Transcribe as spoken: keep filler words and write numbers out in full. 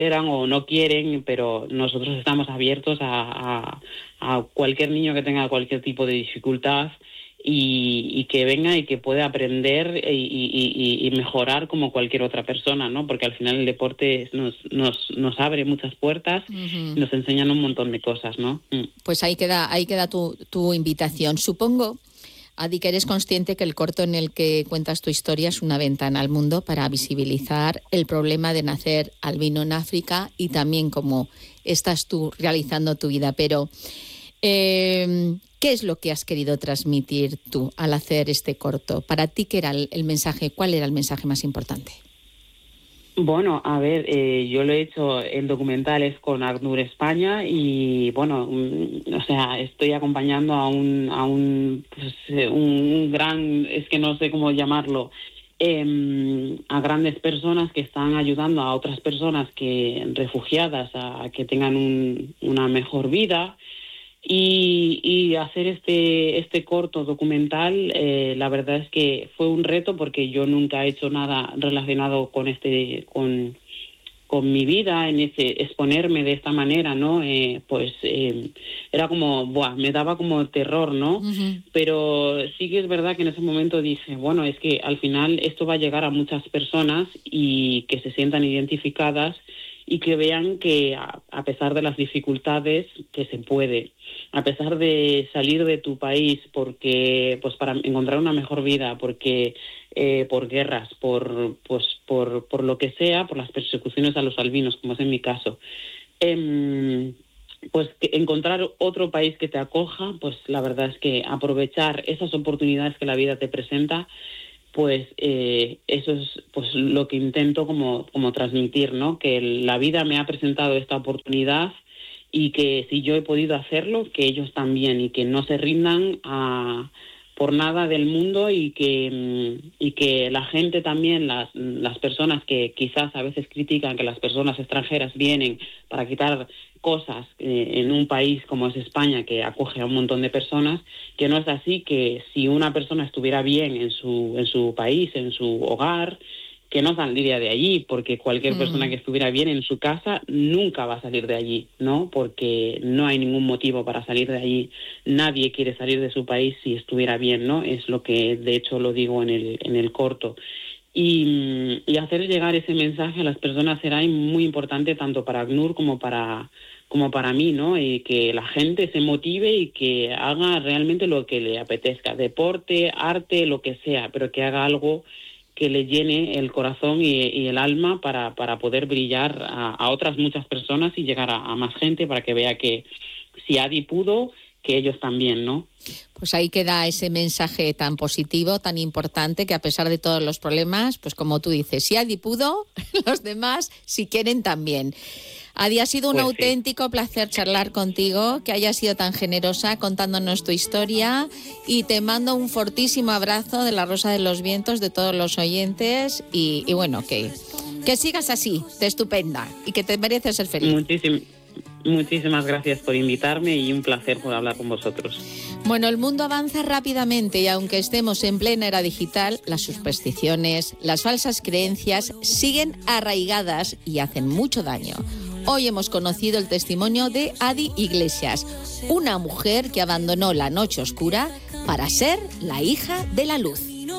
quieran o no quieren, pero nosotros estamos abiertos a, a, a cualquier niño que tenga cualquier tipo de dificultad y, y que venga y que pueda aprender y, y, y mejorar como cualquier otra persona, ¿no? Porque al final el deporte nos, nos, nos abre muchas puertas, uh-huh. y nos enseñan un montón de cosas, ¿no? Mm. Pues ahí queda, ahí queda tu, tu invitación. Supongo, Adi, que eres consciente que el corto en el que cuentas tu historia es una ventana al mundo para visibilizar el problema de nacer albino en África y también cómo estás tú realizando tu vida. Pero, eh, ¿qué es lo que has querido transmitir tú al hacer este corto? Para ti, ¿qué era el, el mensaje? ¿Cuál era el mensaje más importante? Bueno, a ver, eh, yo lo he hecho en documentales con ACNUR España y, bueno, um, o sea, estoy acompañando a un a un, pues, un gran, es que no sé cómo llamarlo, eh, a grandes personas que están ayudando a otras personas que refugiadas a, a que tengan un, una mejor vida. Y, y hacer este este corto documental, eh, la verdad es que fue un reto porque yo nunca he hecho nada relacionado con este con, con mi vida, en ese exponerme de esta manera, ¿no? Eh, pues eh, era como, buah, me daba como terror, ¿no? Uh-huh. Pero sí que es verdad que en ese momento dije, bueno, es que al final esto va a llegar a muchas personas y que se sientan identificadas y que vean que a, a pesar de las dificultades, que se puede, a pesar de salir de tu país porque, pues, para encontrar una mejor vida, porque eh, por guerras, por, pues, por, por lo que sea, por las persecuciones a los albinos, como es en mi caso, eh, pues que encontrar otro país que te acoja, pues la verdad es que aprovechar esas oportunidades que la vida te presenta, pues eh, eso es pues lo que intento como, como transmitir, ¿no? Que la vida me ha presentado esta oportunidad y que si yo he podido hacerlo, que ellos también, y que no se rindan a, por nada del mundo y que, y que la gente también, las, las personas que quizás a veces critican que las personas extranjeras vienen para quitar cosas eh, en un país como es España, que acoge a un montón de personas, que no es así, que si una persona estuviera bien en su en su país, en su hogar, que no saldría de allí, porque cualquier mm. persona que estuviera bien en su casa nunca va a salir de allí, ¿no? Porque no hay ningún motivo para salir de allí. Nadie quiere salir de su país si estuviera bien, ¿no? Es lo que de hecho lo digo en el en el corto. Y, y hacer llegar ese mensaje a las personas será muy importante tanto para ACNUR como para como para mí, ¿no? Y que la gente se motive y que haga realmente lo que le apetezca, deporte, arte, lo que sea, pero que haga algo que le llene el corazón y, y el alma para, para poder brillar a, a otras muchas personas y llegar a, a más gente para que vea que si Adi pudo, que ellos también, ¿no? Pues ahí queda ese mensaje tan positivo, tan importante, que a pesar de todos los problemas, pues como tú dices, si Adi pudo, los demás, si quieren, también. Adi, ha sido un pues auténtico sí. placer charlar contigo, que hayas sido tan generosa contándonos tu historia, y te mando un fortísimo abrazo de la Rosa de los Vientos, de todos los oyentes, y, y bueno, que, que sigas así, de estupenda, y que te mereces ser feliz. Muchísimo. Muchísimas gracias por invitarme y un placer por hablar con vosotros. Bueno, el mundo avanza rápidamente y aunque estemos en plena era digital, las supersticiones, las falsas creencias siguen arraigadas y hacen mucho daño. Hoy hemos conocido el testimonio de Adi Iglesias, una mujer que abandonó la noche oscura para ser la hija de la luz.